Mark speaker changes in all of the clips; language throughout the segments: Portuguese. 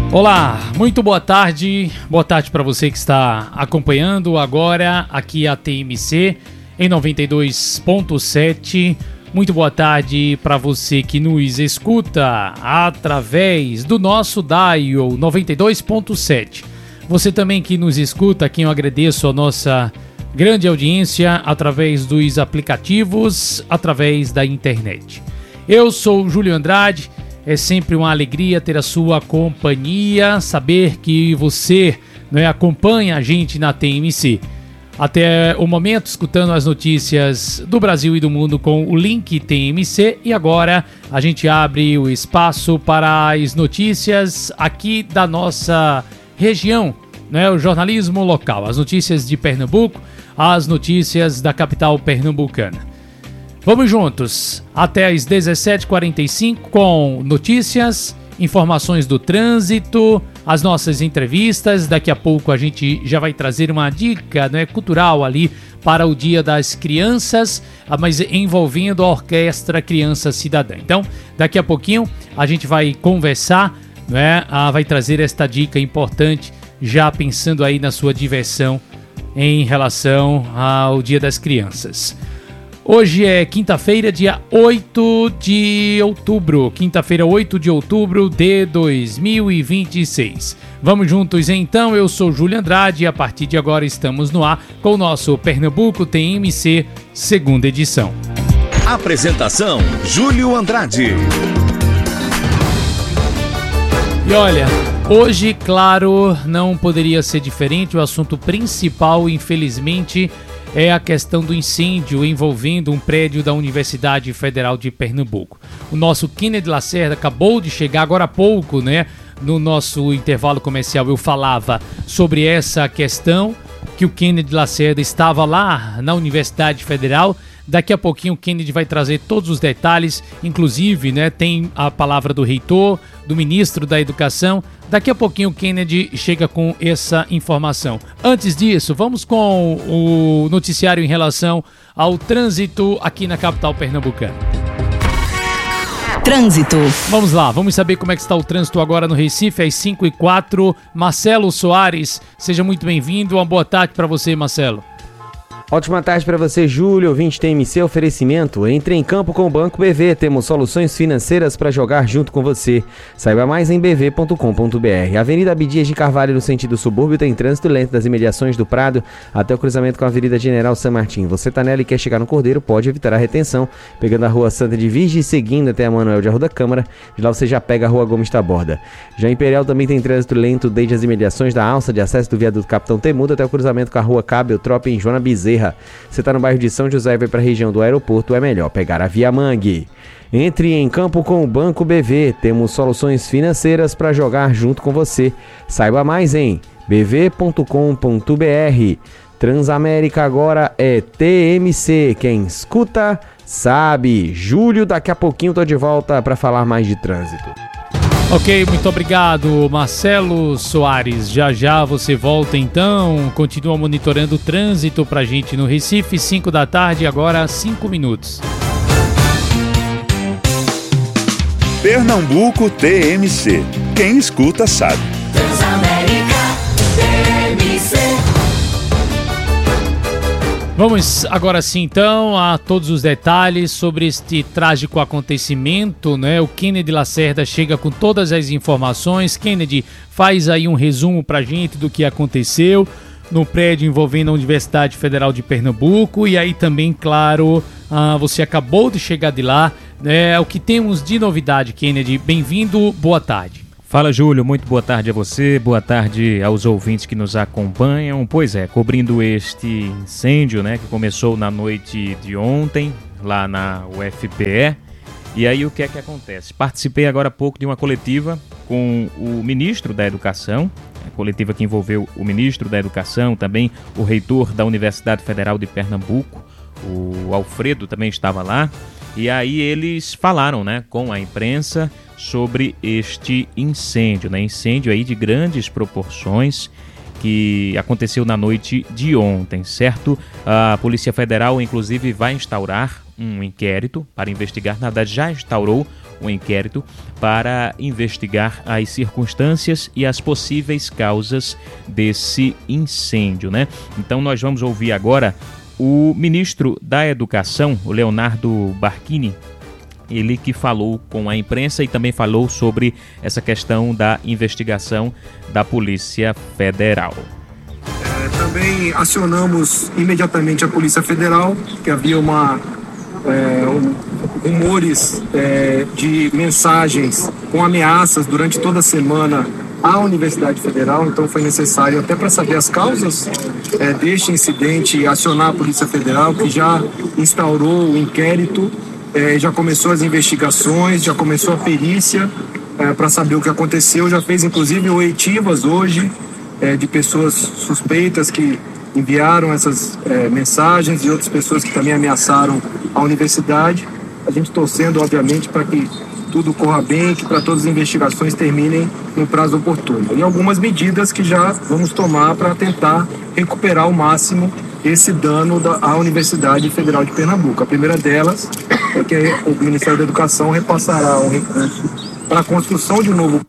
Speaker 1: Olá, muito boa tarde para você que está acompanhando agora aqui a TMC em 92.7. Muito boa tarde para você que nos escuta através do nosso dial 92.7. Você também que nos escuta, a quem eu agradeço a nossa grande audiência através dos aplicativos, através da internet. Eu sou o Júlio Andrade. É sempre uma alegria ter a sua companhia, saber que você acompanha a gente na TMC. Até o momento, escutando as notícias do Brasil e do mundo com o link TMC. E agora a gente abre o espaço para as notícias aqui da nossa região, o jornalismo local, as notícias de Pernambuco, as notícias da capital pernambucana. Vamos juntos até às 17h45 com notícias, informações do trânsito, as nossas entrevistas. Daqui a pouco a gente já vai trazer uma dica cultural ali para o Dia das Crianças, mas envolvendo a Orquestra Criança Cidadã. Então, daqui a pouquinho a gente vai conversar, vai trazer esta dica importante, já pensando aí na sua diversão em relação ao Dia das Crianças. Hoje é quinta-feira, dia 8 de outubro. Quinta-feira, 8 de outubro de 2026. Vamos juntos então, eu sou Júlio Andrade e a partir de agora estamos no ar com o nosso Pernambuco TMC, segunda edição.
Speaker 2: Apresentação, Júlio Andrade.
Speaker 1: E olha, hoje, claro, não poderia ser diferente. O assunto principal, infelizmente, é a questão do incêndio envolvendo um prédio da Universidade Federal de Pernambuco. O nosso Kennedy Lacerda acabou de chegar agora há pouco, no nosso intervalo comercial eu falava sobre essa questão, que o Kennedy Lacerda estava lá na Universidade Federal. Daqui a pouquinho o Kennedy vai trazer todos os detalhes, inclusive tem a palavra do reitor, do ministro da Educação. Daqui a pouquinho o Kennedy chega com essa informação. Antes disso, vamos com o noticiário em relação ao trânsito aqui na capital pernambucana.
Speaker 3: Trânsito.
Speaker 1: Vamos lá, vamos saber como é que está o trânsito agora no Recife, às 5h04. Marcelo Soares, seja muito bem-vindo. Uma boa tarde para você, Marcelo.
Speaker 4: Ótima tarde para você, Júlio, ouvinte TMC. Oferecimento: entre em campo com o Banco BV. Temos soluções financeiras para jogar junto com você. Saiba mais em bv.com.br. Avenida Abdias de Carvalho, no sentido subúrbio, tem trânsito lento das imediações do Prado até o cruzamento com a Avenida General San Martín. Você tá nela e quer chegar no Cordeiro, pode evitar a retenção, pegando a Rua Santa de Virgem e seguindo até a Manuel de Arruda Câmara. De lá você já pega a Rua Gomes Taborda. Já em Imperial também tem trânsito lento desde as imediações da alça de acesso do viaduto Capitão Temudo até o cruzamento com a Rua Cabo Tropa em Joana Bezerra. Você está no bairro de São José e vai para a região do aeroporto, é melhor pegar a Via Mangue. Entre em campo com o Banco BV. Temos soluções financeiras para jogar junto com você. Saiba mais em bv.com.br. Transamérica agora é TMC. Quem escuta sabe. Júlio, daqui a pouquinho tô de volta para falar mais de trânsito.
Speaker 1: Ok, muito obrigado, Marcelo Soares. Já você volta então, continua monitorando o trânsito pra gente no Recife, 5 da tarde, agora 5 minutos.
Speaker 2: Pernambuco TMC. Quem escuta sabe.
Speaker 3: Transamérica TMC.
Speaker 1: Vamos agora sim então a todos os detalhes sobre este trágico acontecimento, O Kennedy Lacerda chega com todas as informações. Kennedy, faz aí um resumo pra gente do que aconteceu no prédio envolvendo a Universidade Federal de Pernambuco. E aí também, claro, você acabou de chegar de lá, o que temos de novidade, Kennedy? Bem-vindo, boa tarde.
Speaker 5: Fala, Júlio, muito boa tarde a você, boa tarde aos ouvintes que nos acompanham. Pois é, cobrindo este incêndio, que começou na noite de ontem, lá na UFPE. E aí o que é que acontece? Participei agora há pouco de uma coletiva com o ministro da Educação, a coletiva que envolveu o ministro da Educação, também o reitor da Universidade Federal de Pernambuco, o Alfredo também estava lá. E aí eles falaram, com a imprensa sobre este incêndio, incêndio aí de grandes proporções que aconteceu na noite de ontem, certo? A Polícia Federal, inclusive, vai instaurar um inquérito para investigar, na verdade já instaurou um inquérito para investigar as circunstâncias e as possíveis causas desse incêndio, né? Então nós vamos ouvir agora o ministro da Educação, o Leonardo Barquini, ele que falou com a imprensa e também falou sobre essa questão da investigação da Polícia Federal.
Speaker 6: Também acionamos imediatamente a Polícia Federal, que havia rumores de mensagens com ameaças durante toda a semana à Universidade Federal, então foi necessário, até para saber as causas deste incidente, acionar a Polícia Federal, que já instaurou o inquérito, já começou as investigações, já começou a perícia para saber o que aconteceu, já fez inclusive oitivas hoje de pessoas suspeitas que enviaram essas mensagens e outras pessoas que também ameaçaram a universidade. A gente torcendo, obviamente, para que tudo corra bem, que para todas as investigações terminem no prazo oportuno. E algumas medidas que já vamos tomar para tentar recuperar ao máximo esse dano à Universidade Federal de Pernambuco. A primeira delas é que o Ministério da Educação repassará um recurso para a construção de um novo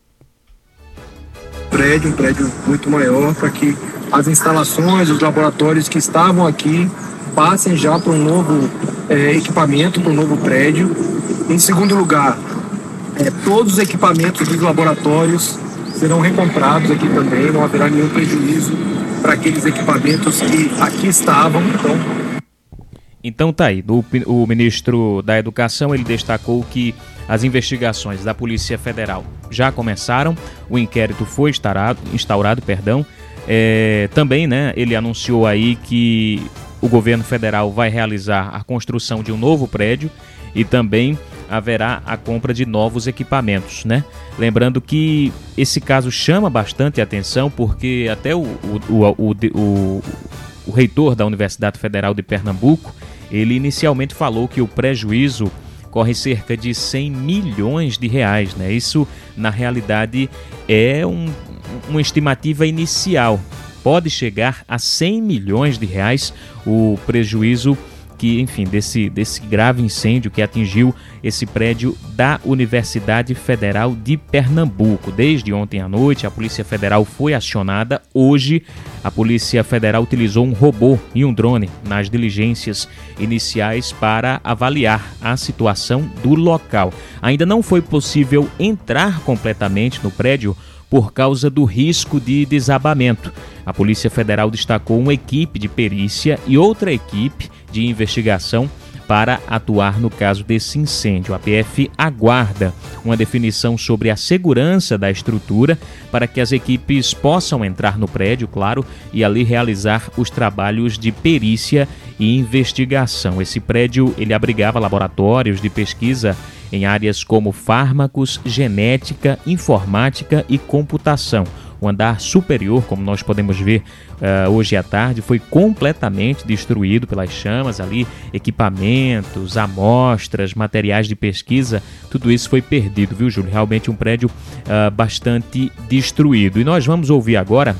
Speaker 6: prédio, um prédio muito maior, para que as instalações, os laboratórios que estavam aqui passem já para um novo equipamento, para um novo prédio. Em segundo lugar, todos os equipamentos dos laboratórios serão recomprados aqui também, não haverá nenhum prejuízo para aqueles equipamentos que aqui estavam.
Speaker 5: Então tá aí, o ministro da Educação, ele destacou que as investigações da Polícia Federal já começaram, o inquérito foi instaurado. Também, né, ele anunciou aí que o governo federal vai realizar a construção de um novo prédio e também haverá a compra de novos equipamentos, né? Lembrando que esse caso chama bastante atenção porque até o reitor da Universidade Federal de Pernambuco, ele inicialmente falou que o prejuízo corre cerca de 100 milhões de reais, né? Isso, na realidade, é uma estimativa inicial. Pode chegar a 100 milhões de reais o prejuízo desse grave incêndio que atingiu esse prédio da Universidade Federal de Pernambuco. Desde ontem à noite, a Polícia Federal foi acionada. Hoje, a Polícia Federal utilizou um robô e um drone nas diligências iniciais para avaliar a situação do local. Ainda não foi possível entrar completamente no prédio por causa do risco de desabamento. A Polícia Federal destacou uma equipe de perícia e outra equipe de investigação para atuar no caso desse incêndio. A PF aguarda uma definição sobre a segurança da estrutura para que as equipes possam entrar no prédio, claro, e ali realizar os trabalhos de perícia e investigação. Esse prédio, ele abrigava laboratórios de pesquisa em áreas como fármacos, genética, informática e computação. O andar superior, como nós podemos ver hoje à tarde, foi completamente destruído pelas chamas ali, equipamentos, amostras, materiais de pesquisa, tudo isso foi perdido, viu, Júlio? Realmente um prédio bastante destruído. E nós vamos ouvir agora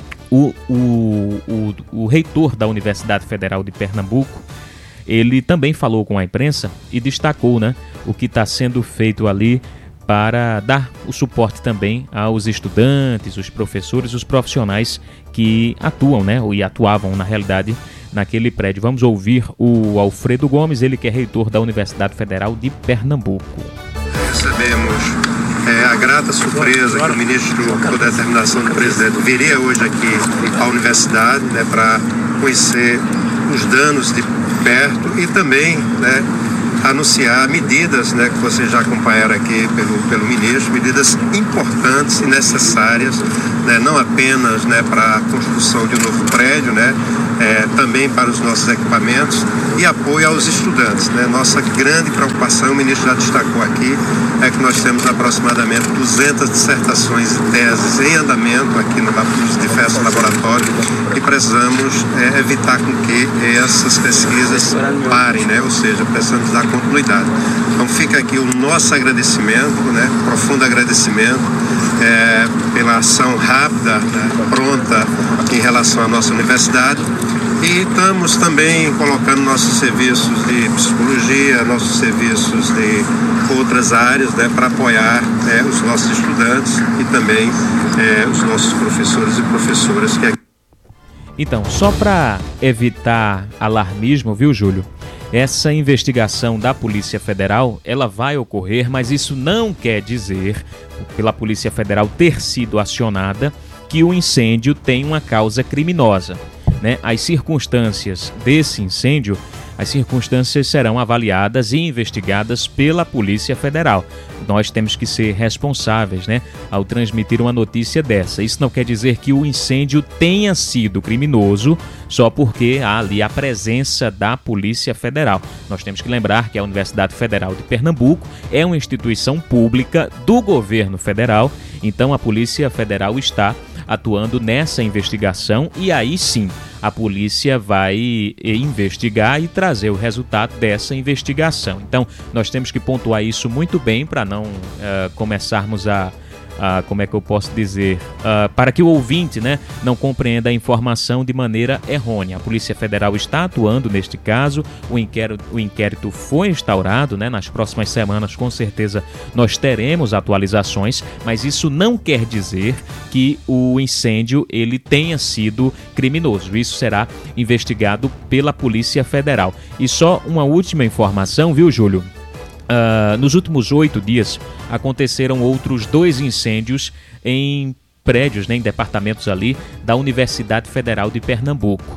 Speaker 5: o reitor da Universidade Federal de Pernambuco. Ele também falou com a imprensa e destacou, né, o que está sendo feito ali para dar o suporte também aos estudantes, os professores, os profissionais que atuam, né, e atuavam na realidade naquele prédio. Vamos ouvir o Alfredo Gomes, ele que é reitor da Universidade Federal de Pernambuco.
Speaker 7: Recebemos a grata surpresa que o ministro, por determinação do presidente, viria hoje aqui à universidade, né, para conhecer os danos de perto e também, né, anunciar medidas, né, que vocês já acompanharam aqui pelo ministro, medidas importantes e necessárias, né, não apenas, né, para a construção de um novo prédio, né, também para os nossos equipamentos e apoio aos estudantes, né. Nossa grande preocupação, o ministro já destacou aqui, é que nós temos aproximadamente 200 dissertações e teses em andamento aqui nos diversos laboratórios e precisamos evitar com que essas pesquisas parem, né, ou seja, precisamos dar continuidade. Então fica aqui o nosso agradecimento, né, profundo agradecimento pela ação rápida, né, pronta em relação à nossa universidade E estamos também colocando nossos serviços de psicologia, nossos serviços de outras áreas, né, para apoiar os nossos estudantes e também os nossos professores e professoras que aqui.
Speaker 5: Então, só para evitar alarmismo, viu, Júlio? Essa investigação da Polícia Federal, ela vai ocorrer, mas isso não quer dizer, pela Polícia Federal ter sido acionada, que o incêndio tem uma causa criminosa, né? As circunstâncias desse incêndio, as circunstâncias serão avaliadas e investigadas pela Polícia Federal. Nós temos que ser responsáveis, né, ao transmitir uma notícia dessa. Isso não quer dizer que o incêndio tenha sido criminoso só porque há ali a presença da Polícia Federal. Nós temos que lembrar que a Universidade Federal de Pernambuco é uma instituição pública do governo federal, então a Polícia Federal está atuando nessa investigação e aí sim a polícia vai investigar e trazer o resultado dessa investigação. Então nós temos que pontuar isso muito bem para não começarmos como é que eu posso dizer, para que o ouvinte, né, não compreenda a informação de maneira errônea. A Polícia Federal está atuando neste caso, o inquérito foi instaurado, né, nas próximas semanas com certeza nós teremos atualizações, mas isso não quer dizer que o incêndio ele tenha sido criminoso. Isso será investigado pela Polícia Federal. E só uma última informação, viu, Júlio? Nos últimos 8 dias aconteceram outros 2 incêndios em prédios, né, em departamentos ali da Universidade Federal de Pernambuco.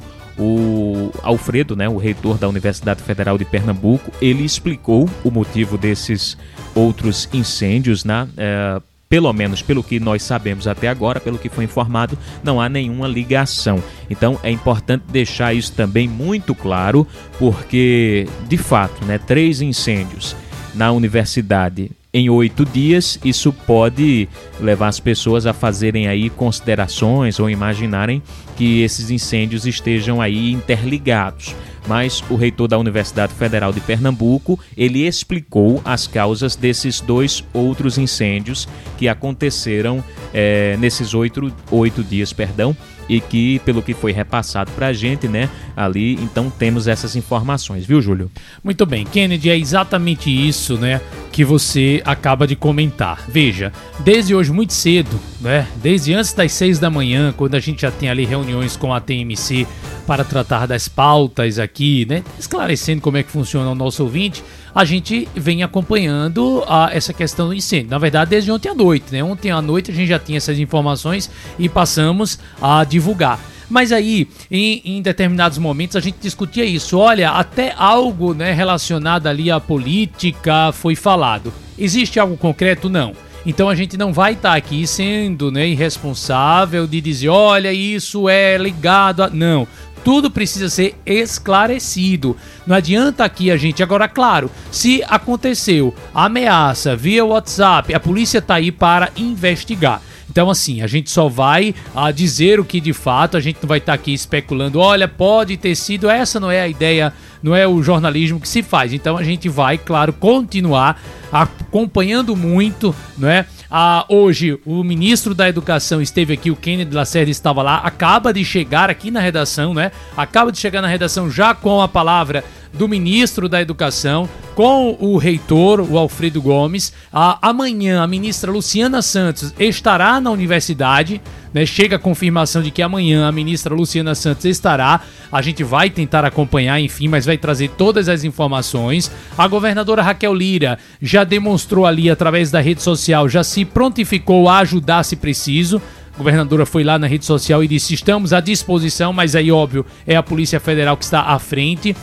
Speaker 5: O Alfredo, né, o reitor da Universidade Federal de Pernambuco, ele explicou o motivo desses outros incêndios, né? Pelo menos pelo que nós sabemos até agora, pelo que foi informado, não há nenhuma ligação. Então é importante deixar isso também muito claro, porque de fato, né, 3 incêndios na universidade em 8 dias, isso pode levar as pessoas a fazerem aí considerações ou imaginarem que esses incêndios estejam aí interligados. Mas o reitor da Universidade Federal de Pernambuco, ele explicou as causas desses 2 outros incêndios que aconteceram nesses 8 dias, e que, pelo que foi repassado para a gente, né, ali, então temos essas informações, viu, Júlio?
Speaker 1: Muito bem, Kennedy, é exatamente isso, né, que você acaba de comentar. Veja, desde hoje muito cedo, né, desde antes das 6 da manhã, quando a gente já tem ali reuniões com a TMC para tratar das pautas aqui, né, esclarecendo como é que funciona o nosso ouvinte, a gente vem acompanhando essa questão do incêndio. Na verdade, desde ontem à noite, né? Ontem à noite a gente já tinha essas informações e passamos a divulgar. Mas aí, em determinados momentos, a gente discutia isso. Olha, até algo, né, relacionado ali à política foi falado. Existe algo concreto? Não. Então a gente não vai estar aqui sendo, né, irresponsável de dizer, olha, isso é ligado a... Não. Tudo precisa ser esclarecido. Não adianta aqui a gente... Agora, claro, se aconteceu ameaça via WhatsApp, a polícia está aí para investigar. Então, assim, a gente só vai dizer o que de fato, a gente não vai estar aqui especulando, olha, pode ter sido, essa não é a ideia, não é o jornalismo que se faz. Então, a gente vai, claro, continuar acompanhando muito, não é? Hoje, o ministro da Educação esteve aqui, o Kennedy Lacerda estava lá, acaba de chegar aqui na redação, né? Acaba de chegar na redação já com a palavra do ministro da Educação, com o reitor, o Alfredo Gomes. Amanhã, a ministra Luciana Santos estará na universidade, né? Chega a confirmação de que amanhã a ministra Luciana Santos estará. A gente vai tentar acompanhar, enfim, mas vai trazer todas as informações. A governadora Raquel Lira já demonstrou ali, através da rede social, já se prontificou a ajudar se preciso. A governadora foi lá na rede social e disse, estamos à disposição, mas aí, óbvio, é a Polícia Federal que está à frente.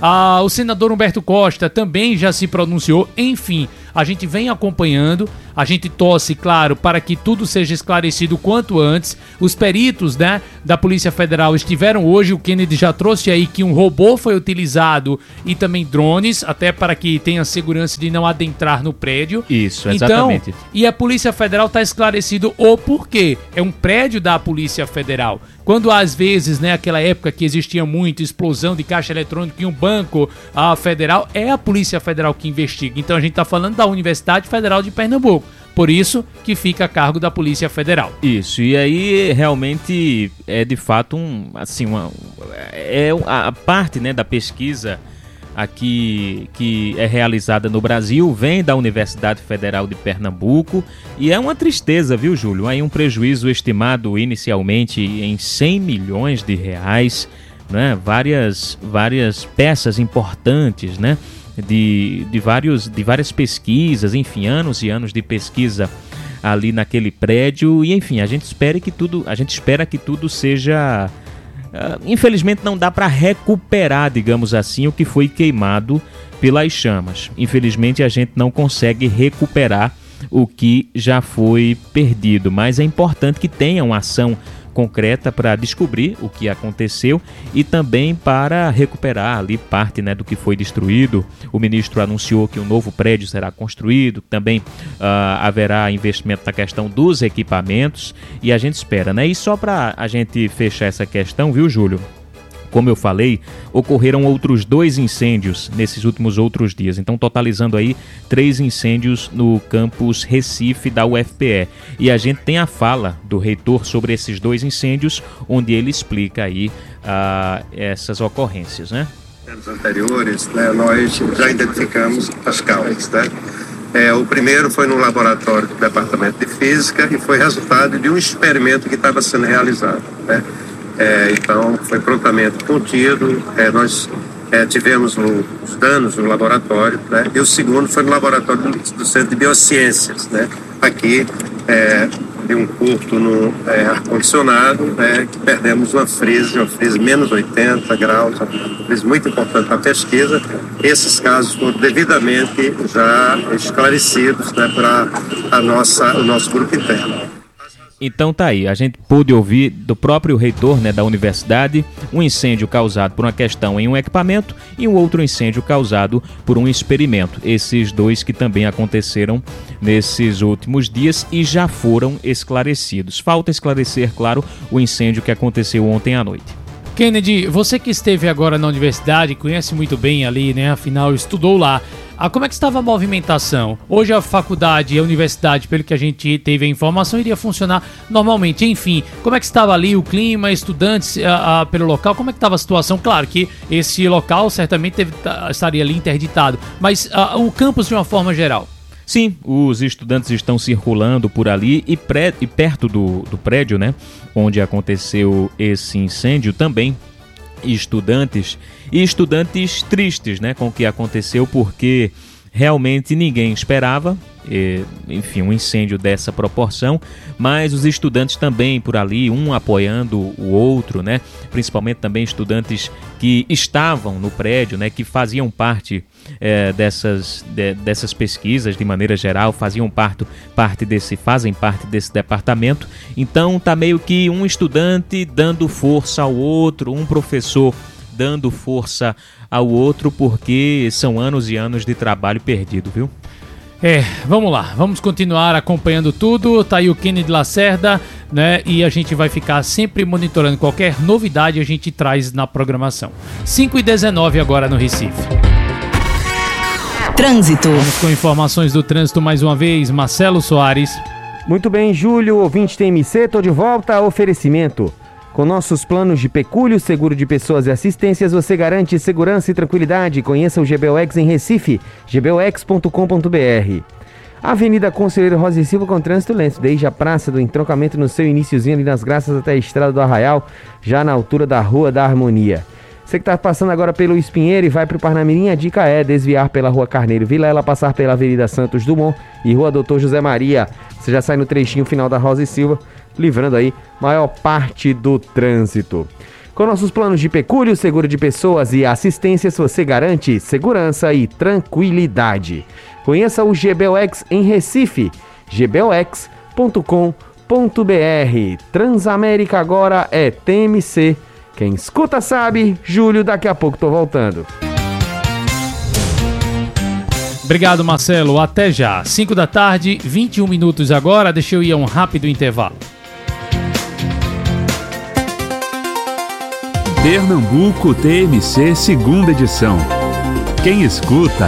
Speaker 1: O senador Humberto Costa também já se pronunciou. Enfim, a gente vem acompanhando, a gente torce, claro, para que tudo seja esclarecido quanto antes. Os peritos, né, da Polícia Federal estiveram hoje, o Kennedy já trouxe aí que um robô foi utilizado e também drones, até para que tenha segurança de não adentrar no prédio.
Speaker 5: Isso, exatamente.
Speaker 1: Então, e a Polícia Federal está esclarecido o porquê. É um prédio da Polícia Federal. Quando às vezes, né, aquela época que existia muito explosão de caixa eletrônica em um banco federal, é a Polícia Federal que investiga. Então a gente está falando da Universidade Federal de Pernambuco. Por isso que fica a cargo da Polícia Federal.
Speaker 5: Isso, e aí realmente é de fato a parte, né, da pesquisa aqui que é realizada no Brasil vem da Universidade Federal de Pernambuco e é uma tristeza, viu, Júlio? Aí um prejuízo estimado inicialmente em 100 milhões de reais, né? Várias peças importantes, né? De várias pesquisas, enfim, anos e anos de pesquisa ali naquele prédio e enfim, a gente espera que tudo seja... infelizmente não dá para recuperar, digamos assim, o que foi queimado pelas chamas. Infelizmente a gente não consegue recuperar o que já foi perdido, mas é importante que tenha uma ação concreta para descobrir o que aconteceu e também para recuperar ali parte, né, do que foi destruído. O ministro anunciou que um novo prédio será construído, também haverá investimento na questão dos equipamentos e a gente espera, né? E só para a gente fechar essa questão, viu, Júlio? Como eu falei, ocorreram outros 2 incêndios nesses últimos outros dias. Então, totalizando aí 3 incêndios no campus Recife da UFPE. E a gente tem a fala do reitor sobre esses 2 incêndios, onde ele explica aí essas ocorrências, né?
Speaker 7: Nos anos anteriores, né, nós já identificamos as causas, né? O primeiro foi no laboratório do Departamento de Física e foi resultado de um experimento que estava sendo realizado, né? Então foi prontamente contido, nós tivemos os danos no laboratório, né? E o segundo foi no laboratório do Centro de Biociências, né? Aqui de um curto no ar-condicionado, né? Que perdemos uma frise menos 80 graus, uma frise muito importante para a pesquisa. Esses casos foram devidamente já esclarecidos, né, para o nosso grupo interno.
Speaker 5: Então tá aí, a gente pôde ouvir do próprio reitor, né, da universidade, um incêndio causado por uma questão em um equipamento e um outro incêndio causado por um experimento. Esses 2 que também aconteceram nesses últimos dias e já foram esclarecidos. Falta esclarecer, claro, o incêndio que aconteceu ontem à noite.
Speaker 1: Kennedy, você que esteve agora na universidade, conhece muito bem ali, né? Afinal, estudou lá. Como é que estava a movimentação? Hoje a faculdade e a universidade, pelo que a gente teve a informação, iria funcionar normalmente. Enfim, como é que estava ali o clima, estudantes pelo local? Como é que estava a situação? Claro que esse local certamente estaria ali interditado, mas o campus de uma forma geral.
Speaker 5: Sim, os estudantes estão circulando por ali e perto do prédio, né, onde aconteceu esse incêndio também. Estudantes tristes, né, com o que aconteceu, porque realmente ninguém esperava, enfim, um incêndio dessa proporção, mas os estudantes também por ali, um apoiando o outro, né, principalmente também estudantes que estavam no prédio, né, que faziam parte dessas pesquisas de maneira geral, fazem parte desse departamento. Então tá meio que um estudante dando força ao outro, um professor dando força ao outro, porque são anos e anos de trabalho perdido, viu?
Speaker 1: Vamos lá, vamos continuar acompanhando tudo. Tá aí o Kennedy Lacerda, né? E a gente vai ficar sempre monitorando qualquer novidade, a gente traz na programação. 5h19 agora no Recife.
Speaker 3: Trânsito.
Speaker 1: Vamos com informações do trânsito mais uma vez, Marcelo Soares.
Speaker 4: Muito bem, Júlio, ouvinte TMC, tô de volta. Oferecimento. Com nossos planos de pecúlio, seguro de pessoas e assistências, você garante segurança e tranquilidade. Conheça o GBOX em Recife, gbox.com.br. Avenida Conselheiro Rosa e Silva com trânsito lento, desde a Praça do Entroncamento no seu iniciozinho ali nas Graças até a Estrada do Arraial, já na altura da Rua da Harmonia. Você que está passando agora pelo Espinheiro e vai para o Parnamirim, a dica é desviar pela Rua Carneiro Vilela, passar pela Avenida Santos Dumont e Rua Doutor José Maria. Você já sai no trechinho final da Rosa e Silva, livrando aí maior parte do trânsito. Com nossos planos de pecúlio, seguro de pessoas e assistências, você garante segurança e tranquilidade. Conheça o GBOX em Recife, gbox.com.br. Transamérica agora é TMC. Quem escuta sabe. Júlio, daqui a pouco tô voltando.
Speaker 1: Obrigado, Marcelo. Até já. 5 da tarde, 21 minutos agora. Deixa eu ir a um rápido intervalo.
Speaker 2: Pernambuco TMC, segunda edição. Quem escuta